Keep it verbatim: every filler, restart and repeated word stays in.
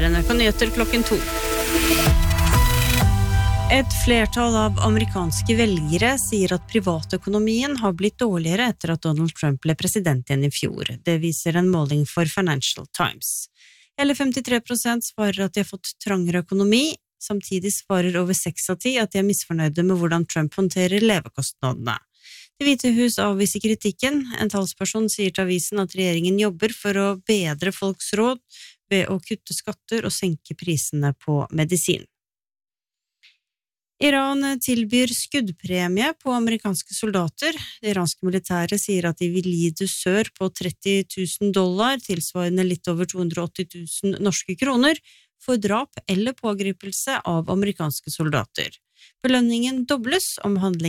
N R K Nyheter klokken to. Et flertall av amerikanske velgere sier at privatøkonomien har blitt dårligere etter at Donald Trump ble president igjen i fjor. Det viser en måling for Financial Times. Hele femtitre prosent svarer at de har fått trangere økonomi, samtidig svarer over seks av ti at de er misfornøyde med hvordan Trump håndterer levekostnadene. Det Hvite hus avviser kritikken. En talsperson sier til avisen at regjeringen jobber for å bedre folks råd ved å kutte skatter og senke prisene på medisin. Iran tilbyr skuddpremie på amerikanske soldater. Det iranske militæret sier at de vil gi dusør på tretti tusen dollar, tilsvarende litt over to hundre og åtti tusen norske kroner, for drap eller pågripelse av amerikanske soldater. Belønningen dobles om handlingen